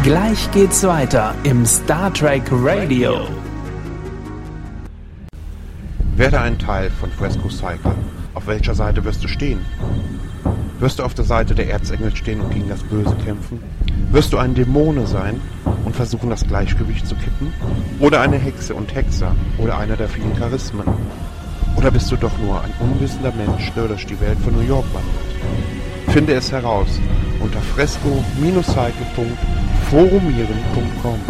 Gleich geht's weiter im Star Trek Radio. Werde ein Teil von Fresco Cycle. Auf welcher Seite wirst du stehen? Wirst du auf der Seite der Erzengel stehen und gegen das Böse kämpfen? Wirst du ein Dämone sein und versuchen, das Gleichgewicht zu kippen? Oder eine Hexe und Hexer? Oder einer der vielen Charismen? Oder bist du doch nur ein unwissender Mensch, der durch die Welt von New York wandert? Finde es heraus unter fresco-cycle.forumieren.com.